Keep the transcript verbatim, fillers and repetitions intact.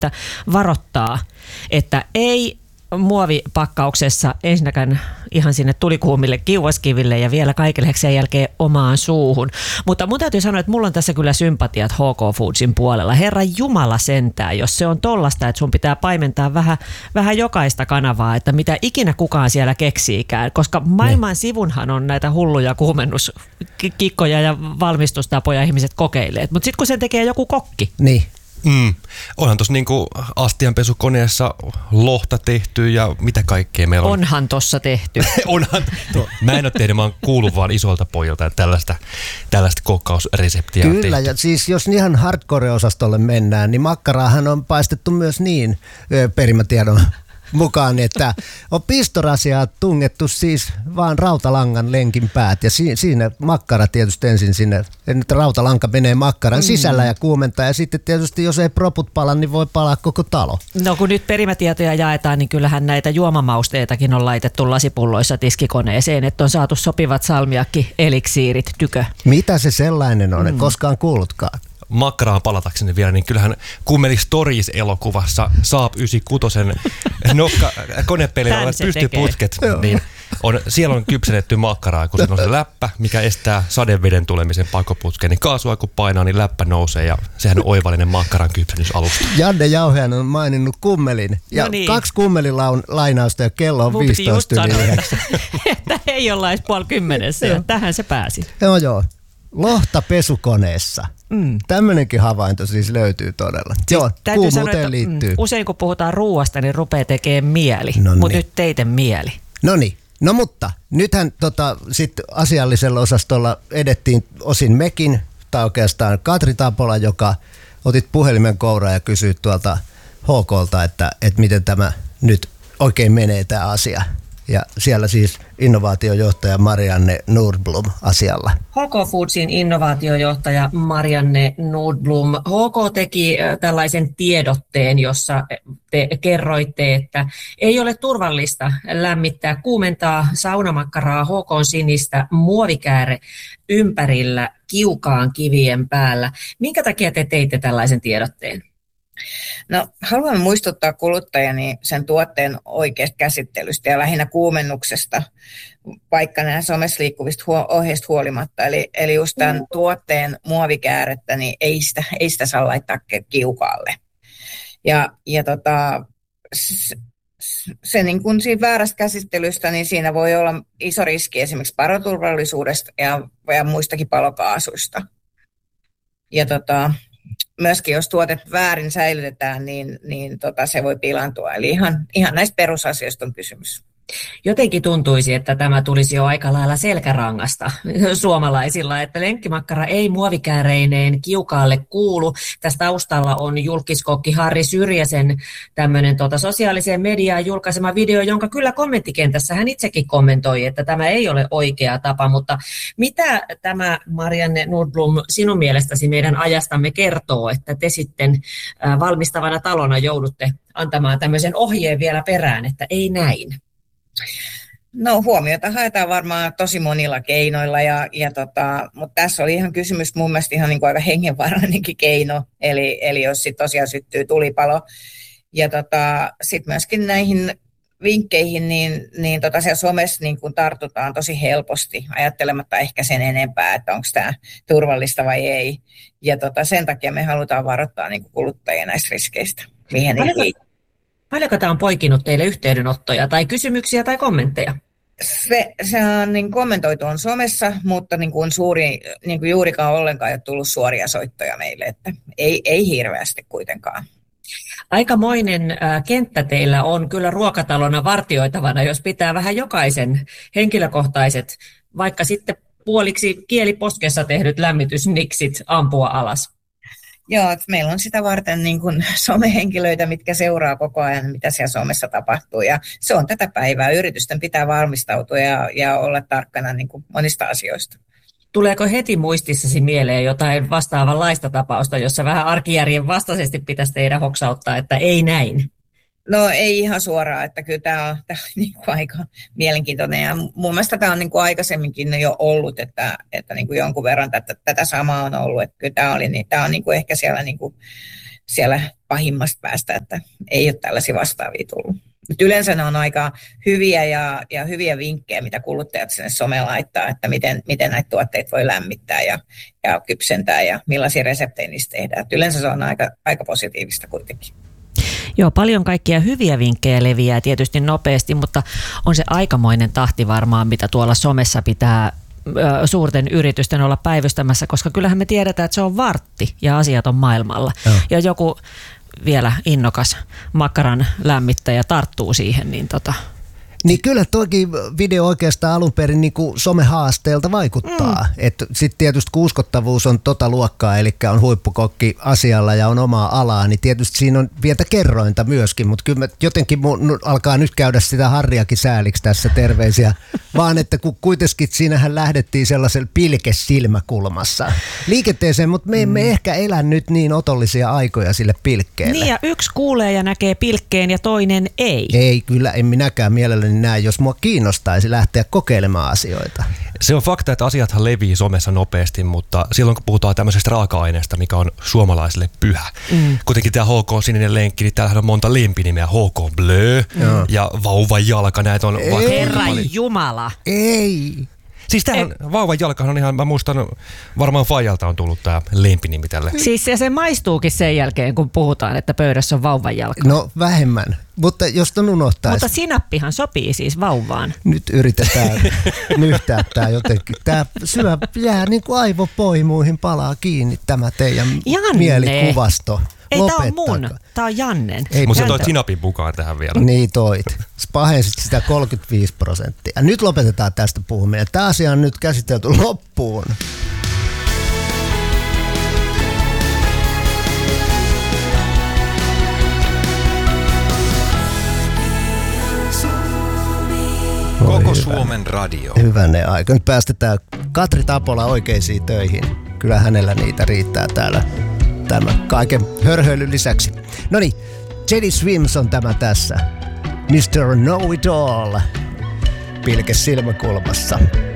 että varoittaa, että ei muovipakkauksessa ensinnäkään ihan sinne tulikuumille kiuaskiville ja vielä kaikille sen jälkeen omaan suuhun. Mutta mun täytyy sanoa, että mulla on tässä kyllä sympatiat H K Foodsin puolella. Herra Jumala sentää, jos se on tollasta, että sun pitää paimentaa vähän, vähän jokaista kanavaa, että mitä ikinä kukaan siellä keksiikään. Koska maailman sivunhan on näitä hulluja kuumennuskikkoja ja valmistustapoja ihmiset kokeilee. Mutta sitten kun sen tekee joku kokki. Niin. Mm. Onhan tuossa niinku astianpesukoneessa lohta tehty ja mitä kaikkea meillä on. Onhan tossa tehty. Onhan. Mä en ole tehnyt, mä oon kuullut vaan isolta pojilta, että tällaista, tällaista kokkausreseptiä on tehty. Kyllä, ja siis jos ihan hardcore-osastolle mennään, niin makkaraahan on paistettu myös niin perimätiedon mukaan, että on pistorasiaa tungettu siis vaan rautalangan lenkin päät ja si- siinä makkara tietysti ensin sinne, että rautalanka menee makkaran mm. sisällä ja kuumentaa ja sitten tietysti jos ei proput pala, niin voi palaa koko talo. No kun nyt perimätietoja jaetaan, niin kyllähän näitä juomamausteitakin on laitettu lasipulloissa tiskikoneeseen, että on saatu sopivat salmiakki eliksiirit tykö. Mitä se sellainen on? Mm. Koskaan kuullutkaan. Makkaraan palatakseni vielä, niin kyllähän Kummeli Stories-elokuvassa Saab yhdeksänkymmentäkuusi nokka, konepelillä olevat pystyputket, niin on, siellä on kypsennetty makkaraa, kun se on se läppä, mikä estää sadeveden tulemisen pakoputkeen, niin kaasua kun painaa, niin läppä nousee ja sehän on oivallinen makkaran kypsennysalusta. Janne Jauhean on maininnut kummelin ja no niin. kaksi kummelin lainausta ja kello on viisitoista yli yhdeksän. Että ei olla edes puoli kymmenessä ja tähän se pääsi. Joo joo. Lohta pesukoneessa. Mm. Tämmöinenkin havainto siis löytyy todella. Siis joo, kuumuuteen liittyy. Usein kun puhutaan ruuasta, niin rupeaa tekemään mieli, no mutta nyt teidän mieli. No niin, no mutta nythän tota, sit asiallisella osastolla edettiin osin mekin, tai oikeastaan Katri Tapola, joka otit puhelimen kouraan ja kysyit tuolta H K:lta, että, että miten tämä nyt oikein menee tämä asia. Ja siellä siis innovaatiojohtaja Marianne Nordblom asialla. H K Foodsin innovaatiojohtaja Marianne Nordblom. H K teki tällaisen tiedotteen, jossa te kerroitte, että ei ole turvallista lämmittää, kuumentaa saunamakkaraa H K:n sinistä muovikääre ympärillä kiukaan kivien päällä. Minkä takia te teitte tällaisen tiedotteen? No, haluan muistuttaa kuluttajani sen tuotteen oikeasta käsittelystä ja lähinnä kuumennuksesta, vaikka nämä somessa liikkuvista ohjeista huolimatta. Eli, eli just tämän tuotteen muovikäärettä, niin ei sitä, ei sitä saa laittaa kiukaalle. Ja, ja tota, se, se niin kuin siinä väärästä käsittelystä, niin siinä voi olla iso riski esimerkiksi paloturvallisuudesta ja, ja muistakin palokaasuista. Ja tota... Myöskin jos tuote väärin säilytetään, niin, niin tota, se voi pilaantua. Eli ihan, ihan näistä perusasioista on kysymys. Jotenkin tuntuisi, että tämä tulisi jo aika lailla selkärangasta suomalaisilla, että lenkkimakkara ei muovikääreineen kiukaalle kuulu. Tässä taustalla on julkiskokki Harri Syrjäsen tämmöinen tota, sosiaaliseen mediaan julkaisema video, jonka kyllä kommenttikentässä hän itsekin kommentoi, että tämä ei ole oikea tapa. Mutta mitä tämä, Marianne Nordblom, sinun mielestäsi meidän ajastamme kertoo, että te sitten valmistavana talona joudutte antamaan tämmöisen ohjeen vielä perään, että ei näin? No huomiota haetaan varmaan tosi monilla keinoilla, ja, ja tota, mutta tässä oli ihan kysymys mun mielestä ihan niin kuin aika hengenvaarallinenkin keino, eli, eli jos sit tosiaan syttyy tulipalo. Ja tota, sitten myöskin näihin vinkkeihin, niin, niin tota siellä somessa niin kuin tartutaan tosi helposti, ajattelematta ehkä sen enempää, että onko tämä turvallista vai ei. Ja tota, sen takia me halutaan varoittaa niin kuin kuluttajia näistä riskeistä, mihin ei. Paljonko tämä on poikinut teille yhteydenottoja tai kysymyksiä tai kommentteja? Se, se on niin kommentoitu on somessa, mutta niin kuin suuri, niin kuin juurikaan ollenkaan ei ole tullut suoria soittoja meille, että ei, ei hirveästi kuitenkaan. Aikamoinen äh, kenttä teillä on kyllä ruokatalona vartioitavana, jos pitää vähän jokaisen henkilökohtaiset, vaikka sitten puoliksi kieliposkessa tehdyt lämmitysniksit ampua alas. Joo, että meillä on sitä varten niin kuin somehenkilöitä, mitkä seuraa koko ajan, mitä siellä somessa tapahtuu. Ja se on tätä päivää. Yritysten pitää valmistautua ja, ja olla tarkkana niin kuin monista asioista. Tuleeko heti muistissasi mieleen jotain vastaavanlaista tapausta, jossa vähän arkijärjen vastaisesti pitäisi teidän hoksauttaa, että ei näin? No ei ihan suoraan, että kyllä tämä on, tämä on niin kuin aika mielenkiintoinen. Ja mun mielestä tämä on niin kuin aikaisemminkin jo ollut, että, että niin kuin jonkun verran tätä, tätä samaa on ollut. Että kyllä tämä, oli, niin, tämä on niin kuin ehkä siellä niin kuin siellä pahimmasta päästä, että ei ole tällaisia vastaavia tullut. Mutta yleensä ne on aika hyviä ja, ja hyviä vinkkejä, mitä kuluttajat sinne someen laittaa, että miten, miten näitä tuotteita voi lämmittää ja, ja kypsentää ja millaisia reseptejä niistä tehdään. Et yleensä se on aika, aika positiivista kuitenkin. Joo, paljon kaikkia hyviä vinkkejä leviää tietysti nopeasti, mutta on se aikamoinen tahti varmaan, mitä tuolla somessa pitää ö, suurten yritysten olla päivystämässä, koska kyllähän me tiedetään, että se on vartti ja asiat on maailmalla. Joo. Ja joku vielä innokas makkaran lämmittäjä tarttuu siihen, niin tota... Niin kyllä toki video oikeastaan alun perin niin kuin somehaasteelta vaikuttaa. Mm. Sitten tietysti kun uskottavuus on tota luokkaa, eli on huippukokki asialla ja on omaa alaa, niin tietysti siinä on pientä kerrointa myöskin, mutta kyllä jotenkin mun alkaa nyt käydä sitä Harriakin sääliksi tässä, terveisiä, vaan että kun kuitenkin siinähän lähdettiin sellaisella pilkesilmäkulmassa liikenteeseen, mutta me emme mm. ehkä elä nyt niin otollisia aikoja sille pilkkeelle. Niin ja yksi kuulee ja näkee pilkkeen ja toinen ei. Ei, kyllä en minäkään mielelläni näin, jos mua kiinnostaisi lähteä kokeilemaan asioita. Se on fakta, että asiathan levii somessa nopeasti, mutta silloin kun puhutaan tämmöisestä raaka-aineesta, mikä on suomalaisille pyhä. Mm. Kuitenkin tämä H K Sininen Lenkki, niin täällähän on monta lempinimeä. H K Blö mm. ja Vauvan jalka, näitä on vaikka... Herran Jumala! Ei! Siis tämähän Vauvan jalkahan on ihan, mä muistan, varmaan Fajalta on tullut tämä lempinimi tälle. Siis ja se maistuukin sen jälkeen, kun puhutaan, että pöydässä on vauvan jalka. No vähemmän, mutta jos ton unohtaisi. Mutta sinappihan sopii siis vauvaan. Nyt yritetään nyhtää tää jotenkin. Tää syö, jää niin kuin aivopoimuihin palaa kiinni tämä teidän Janne. Mielikuvasto. Ei, tää on mun. Tää on Jannen. Mutta sä toit sinapin mukaan tähän vielä. Niin toit. Pahensit sitä kolmekymmentäviisi prosenttia. Nyt lopetetaan tästä puhuminen. Tämä asia on nyt käsitelty loppuun. Koko Suomen radio. Hyvänen aika. Nyt päästetään Katri Tapola oikeisiin töihin. Kyllä hänellä niitä riittää täällä. Tämä kaiken hörhöilyn lisäksi. Noniin, Teddy Swims on tämä tässä. mister Know It All. Pilke silmäkulmassa.